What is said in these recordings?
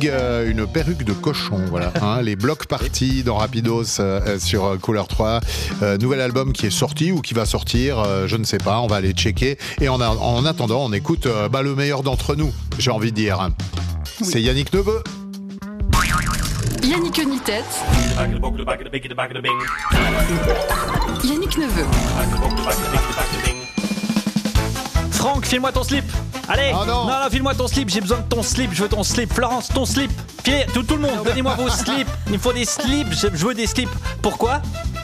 une perruque de cochon. Voilà, hein, les blocs parties dans Rapidos sur Couleur 3. Nouvel album qui est sorti ou qui va sortir, je ne sais pas, on va aller checker. Et en attendant, on écoute le meilleur d'entre nous, j'ai envie de dire. Oui. C'est Yannick Neveu. Yannick Unitête. Yannick Neveu. Franck, file-moi ton slip. Allez, non, file-moi ton slip, j'ai besoin de ton slip, je veux ton slip. Florence, ton slip. Filez, tout le monde, donnez-moi vos slips. Il me faut des slips, je veux des slips. Pourquoi ?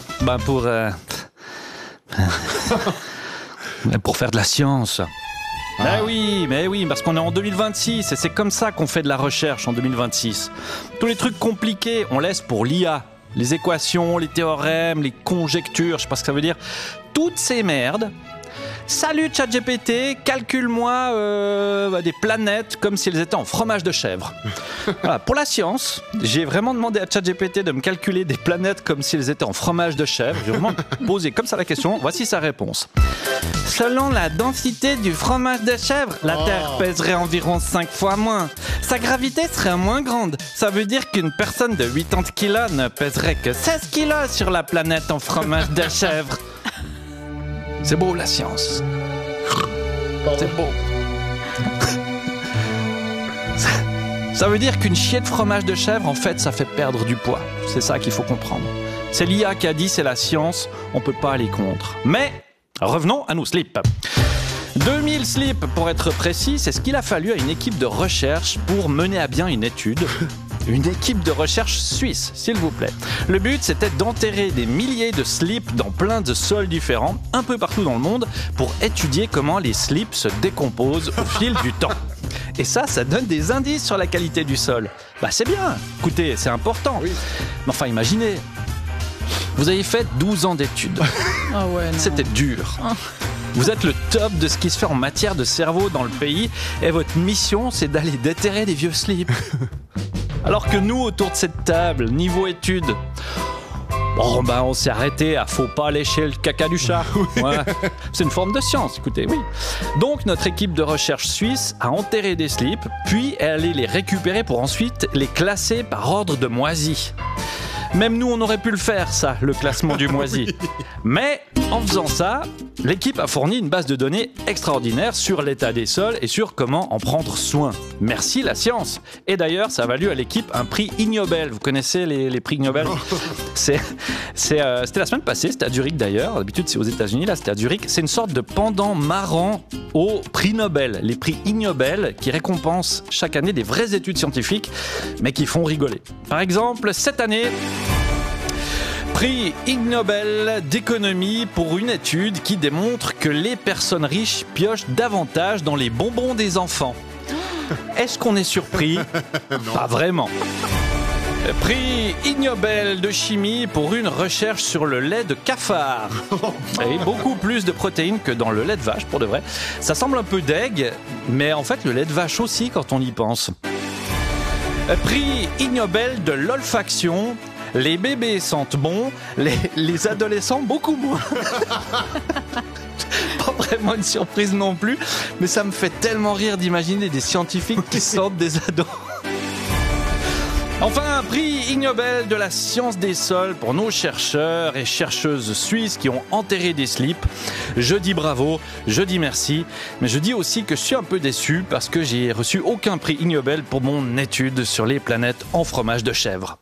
Pour faire de la science. Mais oui, parce qu'on est en 2026 et c'est comme ça qu'on fait de la recherche en 2026. Tous les trucs compliqués, on laisse pour l'IA. Les équations, les théorèmes, les conjectures, je sais pas ce que ça veut dire. Toutes ces merdes. Salut ChatGPT, calcule-moi des planètes comme si elles étaient en fromage de chèvre. Voilà, pour la science, j'ai vraiment demandé à ChatGPT de me calculer des planètes comme si elles étaient en fromage de chèvre. J'ai vraiment posé comme ça la question. Voici sa réponse. Selon la densité du fromage de chèvre, la Terre pèserait environ 5 fois moins. Sa gravité serait moins grande. Ça veut dire qu'une personne de 80 kilos ne pèserait que 16 kilos sur la planète en fromage de chèvre. C'est beau la science. C'est beau. Ça veut dire qu'une chier de fromage de chèvre, en fait, ça fait perdre du poids. C'est ça qu'il faut comprendre. C'est l'IA qui a dit, c'est la science, on peut pas aller contre. Mais revenons à nos slips. 2000 slips pour être précis, c'est ce qu'il a fallu à une équipe de recherche pour mener à bien une étude. Une équipe de recherche suisse, s'il vous plaît. Le but, c'était d'enterrer des milliers de slips dans plein de sols différents, un peu partout dans le monde, pour étudier comment les slips se décomposent au fil du temps. Et ça donne des indices sur la qualité du sol. C'est bien, écoutez, c'est important. Oui. Mais enfin, imaginez, vous avez fait 12 ans d'études. C'était dur. Vous êtes le top de ce qui se fait en matière de cerveau dans le pays, et votre mission, c'est d'aller déterrer des vieux slips. Alors que nous, autour de cette table, niveau études, on s'est arrêté à faut pas lécher le caca du chat. Ouais. C'est une forme de science, écoutez, oui. Donc, notre équipe de recherche suisse a enterré des slips, puis elle allait les récupérer pour ensuite les classer par ordre de moisi. Même nous, on aurait pu le faire, ça, le classement du moisi. Mais, en faisant ça, l'équipe a fourni une base de données extraordinaire sur l'état des sols et sur comment en prendre soin. Merci la science. Et d'ailleurs, ça a valu à l'équipe un prix Ig Nobel. Vous connaissez les prix Ig Nobel ? C'était la semaine passée, c'était à Zurich d'ailleurs. D'habitude, c'est aux États-Unis, là, c'était à Zurich. C'est une sorte de pendant marrant aux prix Nobel. Les prix Ig Nobel qui récompensent chaque année des vraies études scientifiques, mais qui font rigoler. Par exemple, cette année, prix Ig Nobel d'économie pour une étude qui démontre que les personnes riches piochent davantage dans les bonbons des enfants. Est-ce qu'on est surpris ? Pas vraiment. Prix Ig Nobel de chimie pour une recherche sur le lait de cafard. Et beaucoup plus de protéines que dans le lait de vache, pour de vrai. Ça semble un peu deg, mais en fait le lait de vache aussi quand on y pense. Prix Ig Nobel de l'olfaction. Les bébés sentent bon, les adolescents beaucoup moins. Pas vraiment une surprise non plus, mais ça me fait tellement rire d'imaginer des scientifiques qui sentent des ados. Enfin, un prix Ig Nobel de la science des sols pour nos chercheurs et chercheuses suisses qui ont enterré des slips. Je dis bravo, je dis merci, mais je dis aussi que je suis un peu déçu parce que j'ai reçu aucun prix Ig Nobel pour mon étude sur les planètes en fromage de chèvre.